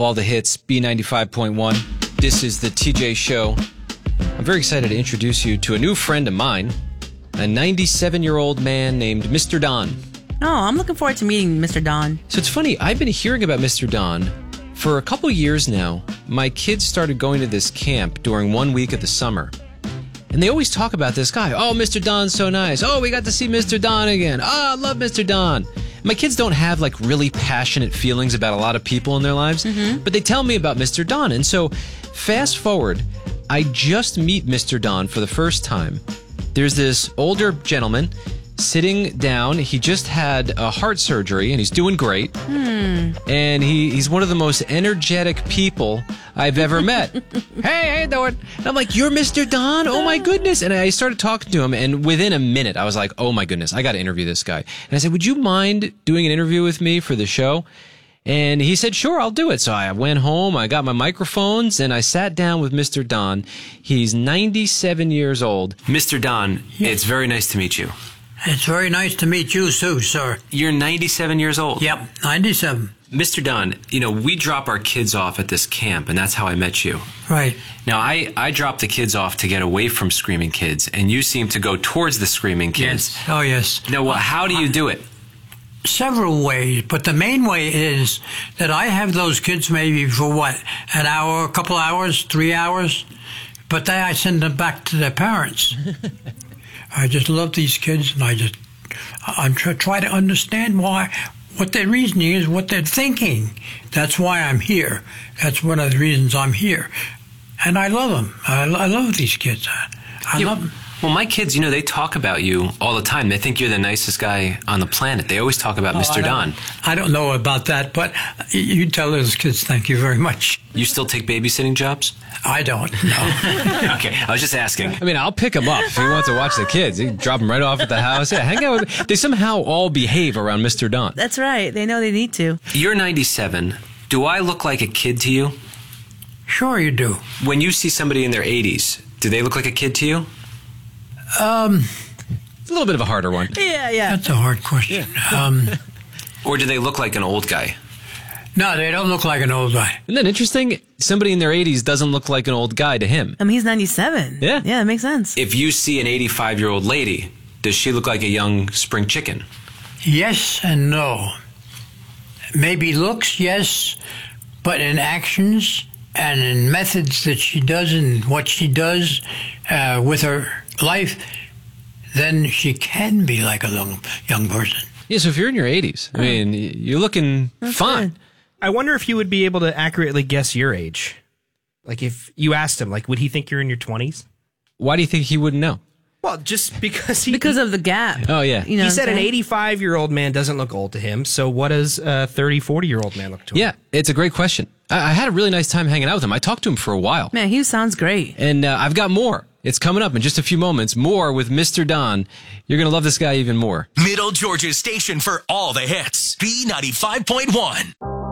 All the hits, B95.1. This is the TJ Show. I'm very excited to introduce you to a new friend of mine, a 97-year-old man named Mr. Don. Oh, I'm looking forward to meeting Mr. Don. So it's funny, I've been hearing about Mr. Don for a couple years now. My kids started going to this camp during 1 week of the summer. And they always talk about this guy. Oh, Mr. Don's so nice. Oh, we got to see Mr. Don again. Oh, I love Mr. Don. My kids don't have like really passionate feelings about a lot of people in their lives, but they tell me about Mr. Don. And so fast forward, I just meet Mr. Don for the first time. There's this older gentleman sitting down. He just had a heart surgery and he's doing great. And he's one of the most energetic people I've ever met. Hey, how you doing? And I'm like, you're Mr. Don? Oh my goodness. And I started talking to him, and within a minute I was like, oh my goodness, I got to interview this guy. And I said, would you mind doing an interview with me for the show? And he said, sure, I'll do it. So I went home, I got my microphones, and I sat down with Mr. Don. He's 97 years old. Mr. Don, it's very nice to meet you. It's very nice to meet you, too, sir. You're 97 years old? Yep, 97. Mr. Don, we drop our kids off at this camp, and that's how I met you. Right. Now, I dropped the kids off to get away from screaming kids, and you seem to go towards the screaming kids. Yes. Oh, yes. Now, how do you do it? Several ways, but the main way is that I have those kids maybe for what, an hour, a couple hours, 3 hours, but then I send them back to their parents. I just love these kids, and I'm try to understand what their reasoning is, what they're thinking. That's why I'm here. That's one of the reasons I'm here. And I love them. I love these kids. I love them. Well, my kids, they talk about you all the time. They think you're the nicest guy on the planet. They always talk about Mr. Don. I don't know about that, but you tell those kids thank you very much. You still take babysitting jobs? I don't, no. Okay, I was just asking. I mean, I'll pick him up if he wants to watch the kids. You drop him right off at the house. Yeah, hang out with. They somehow all behave around Mr. Don. That's right. They know they need to. You're 97. Do I look like a kid to you? Sure you do. When you see somebody in their 80s, do they look like a kid to you? It's a little bit of a harder one. Yeah. That's a hard question. Or do they look like an old guy? No, they don't look like an old guy. Isn't that interesting? Somebody in their 80s doesn't look like an old guy to him. I mean, he's 97. Yeah. Yeah, it makes sense. If you see an 85-year-old lady, does she look like a young spring chicken? Yes and no. Maybe looks, yes, but in actions and in methods that she does and what she does with her life, then she can be like a young person. Yeah, so if you're in your 80s, I mean, you're looking fine. Good. I wonder if you would be able to accurately guess your age. Like if you asked him, would he think you're in your 20s? Why do you think he wouldn't know? Well, just because Because of the gap. Oh, yeah. He said an 85-year-old man doesn't look old to him, so what does a 30, 40-year-old man look to him? Yeah, it's a great question. I had a really nice time hanging out with him. I talked to him for a while. Man, he sounds great. And I've got more. It's coming up in just a few moments. More with Mr. Don. You're going to love this guy even more. Middle Georgia's station for all the hits. B95.1.